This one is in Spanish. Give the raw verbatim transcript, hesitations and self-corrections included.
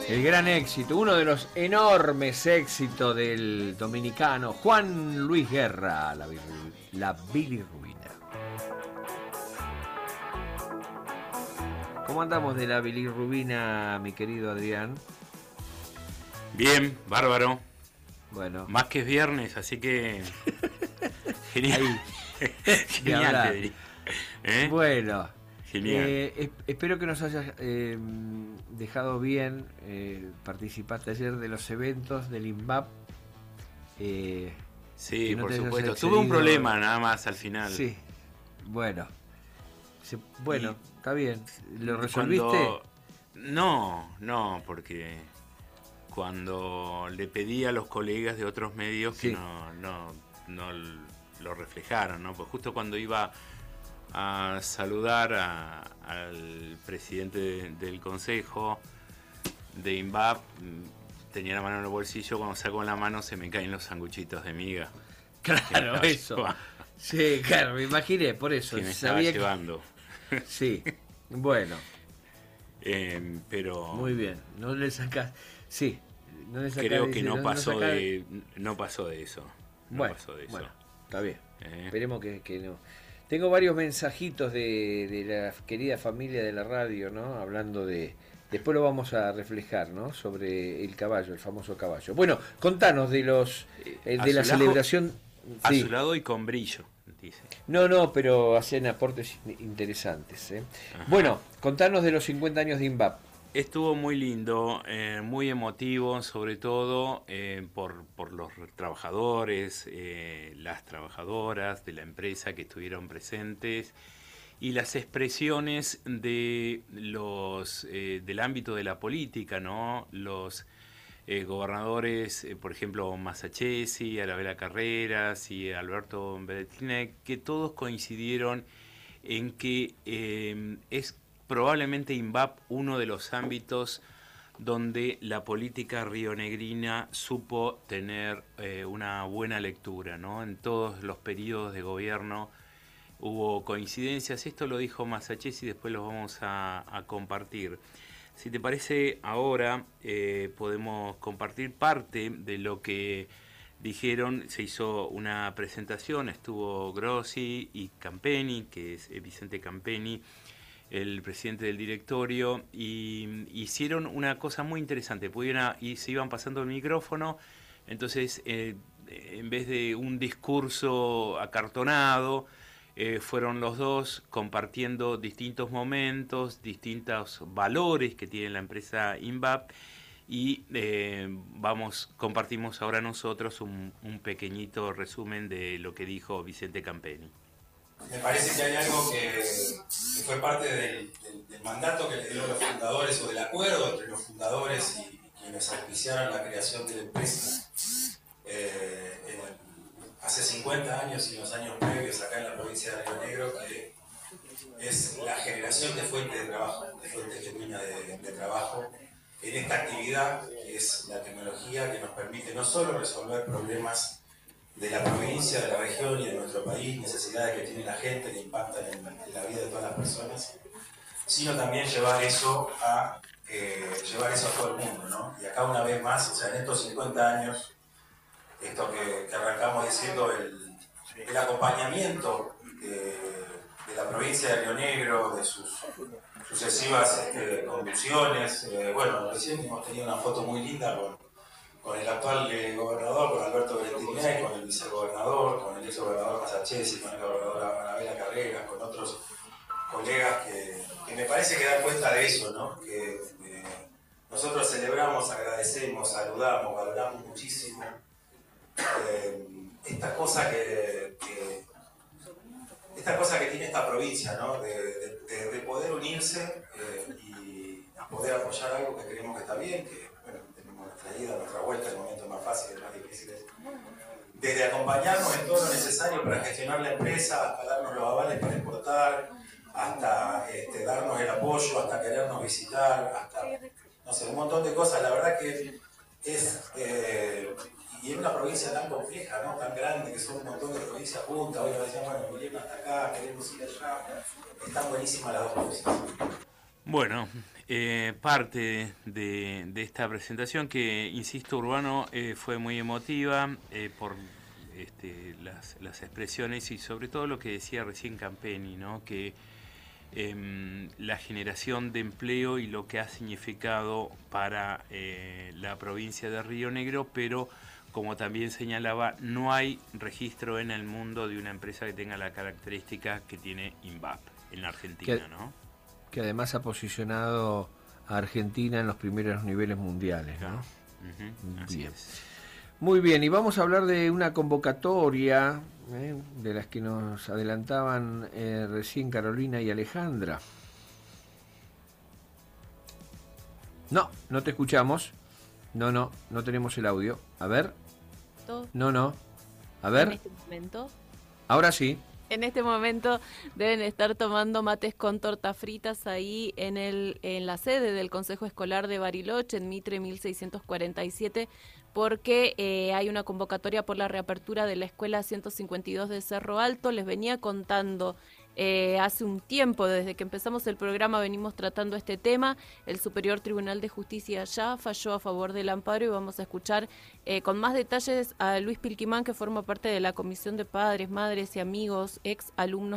El gran éxito, uno de los enormes éxitos del dominicano Juan Luis Guerra, la, la bilirrubina. ¿Cómo andamos de la bilirrubina, mi querido Adrián? Bien, bárbaro. Bueno. Más que es viernes, así que... Genial. Genial. ¿Eh? Bueno. Genial. Eh, espero que nos hayas eh, dejado bien. Eh, participaste ayer de los eventos del INVAP. Eh, sí, no por supuesto. Excedido. Tuve un problema nada más al final. Sí. Bueno. Se, bueno, y está bien. ¿Lo resolviste? Cuando, no, no, porque cuando le pedí a los colegas de otros medios sí. que no, no, no lo reflejaran, ¿no? Pues justo cuando iba a saludar a, al presidente de, del consejo de INVAP, tenía la mano en el bolsillo, cuando saco la mano se me caen los sanguchitos de miga. Claro, eso. Llevando. Sí, claro, me imaginé, por eso. Que me estaba sabía llevando. Que... Sí, bueno. Eh, pero... Muy bien, no le sacas... Sí, no le sacas... Creo que no, no pasó, no, saca... de, no pasó de eso. No bueno, pasó de eso. Bueno, está bien. Eh. Esperemos que, que no... Tengo varios mensajitos de, de la querida familia de la radio, ¿no? Hablando de... Después lo vamos a reflejar, ¿no? Sobre el caballo, el famoso caballo. Bueno, contanos de los eh, de la celebración... Sí. Azulado y con brillo, dice. No, no, pero hacen aportes interesantes, ¿eh? Bueno, contanos de los cincuenta años de INVAP. Estuvo muy lindo, eh, muy emotivo, sobre todo eh, por, por los trabajadores, eh, las trabajadoras de la empresa que estuvieron presentes y las expresiones de los eh, del ámbito de la política, ¿no? Los eh, gobernadores, eh, por ejemplo, Masachesi, Arabella Carreras y Alberto Beretine, que todos coincidieron en que eh, es probablemente INVAP uno de los ámbitos donde la política rionegrina supo tener eh, una buena lectura, ¿no? En todos los periodos de gobierno hubo coincidencias. Esto lo dijo Masachesi y después lo vamos a, a compartir. Si te parece, ahora eh, podemos compartir parte de lo que dijeron. Se hizo una presentación, estuvo Grossi y Campeni, que es Vicente Campeni, el presidente del directorio, y hicieron una cosa muy interesante. Pudieron, y se iban pasando el micrófono, entonces eh, en vez de un discurso acartonado, eh, fueron los dos compartiendo distintos momentos, distintos valores que tiene la empresa INVAP, y eh, vamos, compartimos ahora nosotros un, un pequeñito resumen de lo que dijo Vicente Campeni. Me parece que hay algo que, que fue parte del, del, del mandato que le dieron los fundadores, o del acuerdo entre los fundadores y, y quienes auspiciaron la creación de la empresa eh, en el, hace cincuenta años y en los años previos acá en la provincia de Río Negro, que es la generación de fuentes de trabajo, de fuentes genuinas de, de trabajo en esta actividad que es la tecnología, que nos permite no solo resolver problemas de la provincia, de la región y de nuestro país, necesidades que tiene la gente, que impactan en, en la vida de todas las personas, sino también llevar eso a eh, llevar eso a todo el mundo, ¿no? Y acá una vez más, o sea, en estos cincuenta años, esto que, que arrancamos diciendo, el, el acompañamiento de, de la provincia de Río Negro, de sus sucesivas este, conducciones, eh, bueno, recién hemos tenido una foto muy linda con con el actual eh, gobernador, con Alberto Beretine, con el vicegobernador, con el exgobernador Masachesi, con el gobernador Arabella Carreras, con otros colegas que, que me parece que dan cuenta de eso, ¿no? Que eh, nosotros celebramos, agradecemos, saludamos, valoramos muchísimo eh, esta cosa que, que esta cosa que tiene esta provincia, ¿no? De, de, de, de poder unirse eh, y poder apoyar algo que creemos que está bien, que nuestra ida, nuestra vuelta, el momento más fácil, el más difícil, desde acompañarnos en todo lo necesario para gestionar la empresa, hasta darnos los avales para exportar, hasta este, darnos el apoyo, hasta querernos visitar, hasta, no sé, un montón de cosas. La verdad que es, eh, y en una provincia tan compleja, ¿no? Tan grande, que son un montón de provincias juntas, hoy nos decían, bueno, vinimos hasta acá, queremos ir allá, están buenísimas las dos cosas. Bueno, eh, parte de, de esta presentación que, insisto, Urbano, eh, fue muy emotiva eh, por este, las, las expresiones y sobre todo lo que decía recién Campeni, ¿no? Que eh, la generación de empleo y lo que ha significado para eh, la provincia de Río Negro, pero como también señalaba, no hay registro en el mundo de una empresa que tenga la característica que tiene INVAP en la Argentina, que, ¿no? Que además ha posicionado a Argentina en los primeros niveles mundiales, ¿no? Uh-huh, así bien. es. Muy bien, y vamos a hablar de una convocatoria ¿eh? de las que nos adelantaban eh, recién Carolina y Alejandra. No, no te escuchamos. No, no, no tenemos el audio. A ver. No, no. A ver. En este momento. Ahora sí. En este momento deben estar tomando mates con tortas fritas ahí en el en la sede del Consejo Escolar de Bariloche, en Mitre mil seiscientos cuarenta y siete, porque eh, hay una convocatoria por la reapertura de la Escuela ciento cincuenta y dos de Cerro Alto. Les venía contando eh, hace un tiempo, desde que empezamos el programa venimos tratando este tema. El Superior Tribunal de Justicia ya falló a favor del amparo y vamos a escuchar eh, con más detalles a Luis Pilquimán, que forma parte de la Comisión de Padres, Madres y Amigos, ex alumnos